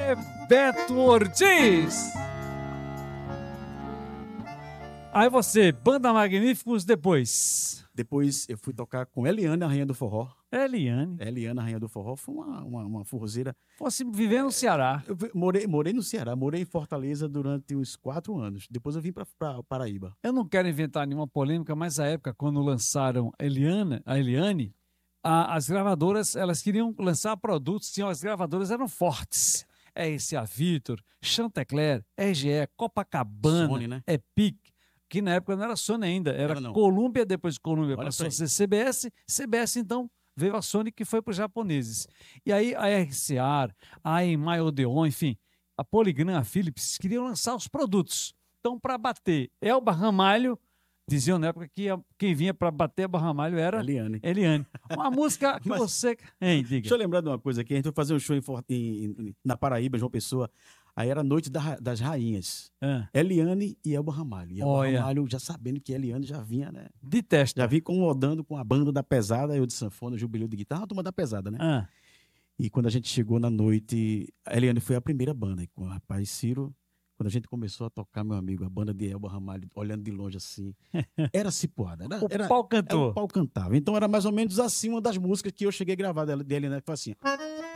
Beto Ortiz. Aí você, Banda Magníficos, depois. Depois eu fui tocar com Eliane, a Rainha do Forró. Eliane. Eliane, a Rainha do Forró, foi uma forrozeira. Fosse viver no Ceará. Eu morei no Ceará, morei em Fortaleza durante uns 4 anos. Depois eu vim para Paraíba. Eu não quero inventar nenhuma polêmica, mas a época, quando lançaram a Eliane, as gravadoras, elas queriam lançar produtos, as gravadoras eram fortes. RCA Victor, Chantecler, RGE, Copacabana, Sony, né? Epic, que na época não era Sony ainda, era não. Columbia, depois Columbia Olha passou a pra ser CBS então veio a Sony, que foi para os japoneses. E aí a RCA, a EMI Odeon, enfim, a Polygram, a Philips, queriam lançar os produtos. Então, para bater Elba Ramalho, diziam na época que quem vinha para bater Elba Ramalho era Eliane. Uma música que você... Hein, diga. Deixa eu lembrar de uma coisa aqui. A gente foi fazer um show na Paraíba, João Pessoa. Aí era a Noite das Rainhas. Eliane e Elba Ramalho. E Elba Ramalho, já sabendo que Eliane já vinha, né? De testa. Já vinha incomodando com a banda da pesada, eu de sanfona, jubileu de guitarra, a turma da pesada, né? E quando a gente chegou na noite, a Eliane foi a primeira banda. E com o rapaz Ciro, quando a gente começou a tocar, meu amigo, a banda de Elba Ramalho, olhando de longe assim, era cipuada. O pau cantou. O pau cantava. Então era mais ou menos assim uma das músicas que eu cheguei a gravar dele, né? Que foi assim...